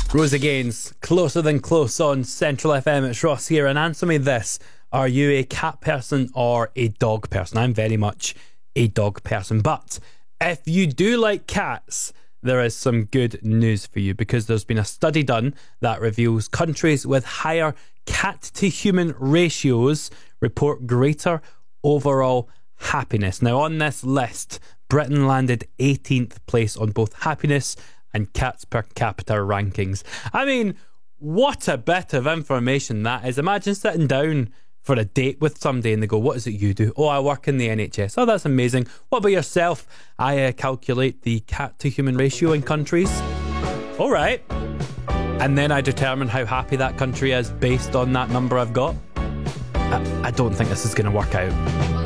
Rosa Gaines, Closer Than Close on Central FM. It's Ross here, and answer me this. Are you a cat person or a dog person? I'm very much a dog person, but if you do like cats, there is some good news for you, because there's been a study done that reveals countries with higher cat to human ratios report greater overall happiness. Now, on this list, Britain landed 18th place on both happiness and cats per capita rankings. I mean, what a bit of information that is. Imagine sitting down for a date with somebody and they go, what is it you do? Oh, I work in the NHS. Oh, that's amazing. What about yourself? I calculate the cat to human ratio in countries. All right. And then I determine how happy that country is based on that number I've got. I don't think this is going to work out.